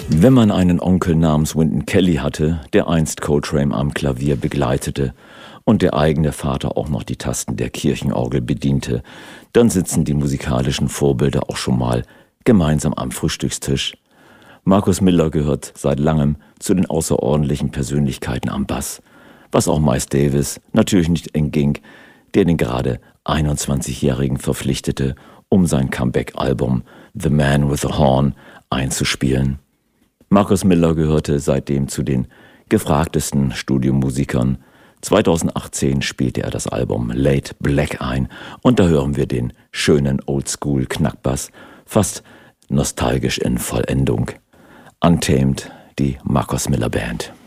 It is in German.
Wenn man einen Onkel namens Wynton Kelly hatte, der einst Coltrane am Klavier begleitete und der eigene Vater auch noch die Tasten der Kirchenorgel bediente, dann sitzen die musikalischen Vorbilder auch schon mal gemeinsam am Frühstückstisch. Marcus Miller gehört seit langem zu den außerordentlichen Persönlichkeiten am Bass, was auch Miles Davis natürlich nicht entging, der den gerade 21-Jährigen verpflichtete, um sein Comeback-Album The Man with the Horn einzuspielen. Marcus Miller gehörte seitdem zu den gefragtesten Studiomusikern. 2018 spielte er das Album Late Black ein und da hören wir den schönen Oldschool-Knackbass, fast nostalgisch in Vollendung. Untamed, die Marcus Miller Band.